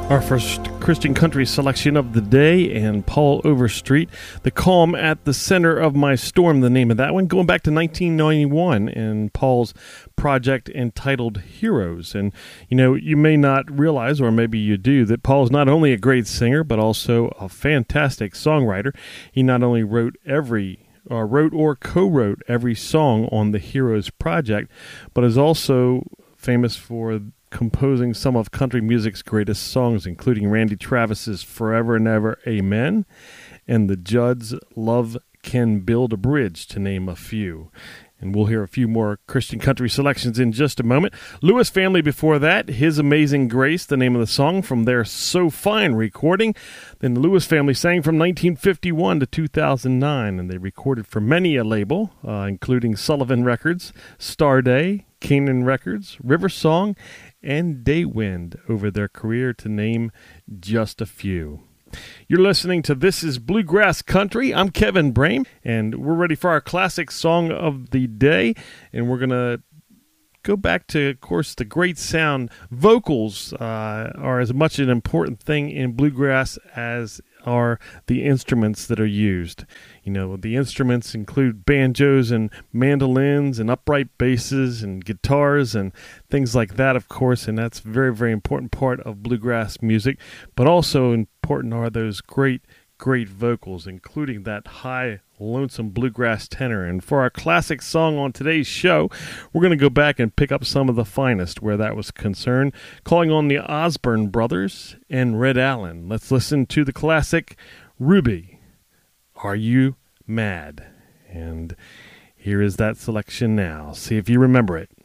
Our first Christian country selection of the day, and Paul Overstreet, The Calm at the Center of My Storm, the name of that one, going back to 1991 and Paul's project entitled Heroes. And, you know, you may not realize, or maybe you do, that Paul is not only a great singer, but also a fantastic songwriter. He not only wrote or co-wrote every song on the Heroes project, but is also famous for composing some of country music's greatest songs, including Randy Travis's Forever and Ever Amen and the Judds' Love Can Build a Bridge, to name a few. And we'll hear a few more Christian country selections in just a moment. Lewis Family before that, His Amazing Grace, the name of the song from their So Fine recording. Then the Lewis Family sang from 1951 to 2009, and they recorded for many a label, including Sullivan Records, Star Day, Canaan Records, River Song, and Daywind over their career, to name just a few. You're listening to This is Bluegrass Country. I'm Kevin Brame, and we're ready for our classic song of the day, and we're going to go back to, of course, the great sound. Vocals are as much an important thing in bluegrass as are the instruments that are used. You know, the instruments include banjos and mandolins and upright basses and guitars and things like that, of course, and that's a very, very important part of bluegrass music. But also important are those great vocals, including that high, lonesome bluegrass tenor. And for our classic song on today's show, we're going to go back and pick up some of the finest where that was concerned, calling on the Osborne Brothers and Red Allen. Let's listen to the classic Ruby, Are You Mad? And here is that selection now. See if you remember it.